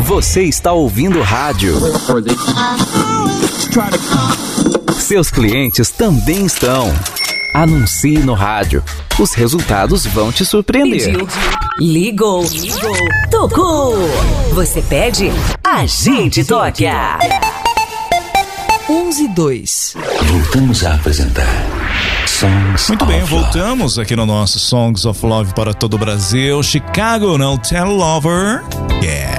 Você está ouvindo rádio. Seus clientes também estão. Anuncie no rádio. Os resultados vão te surpreender. Pediu. Ligou. Tocou. Você pede, a gente toca. 11:02. Voltamos a apresentar Songs Muito bem, of Love. voltamos aqui no nosso Songs of Love para todo o Brasil. Chicago, No Tell Lover. Yeah.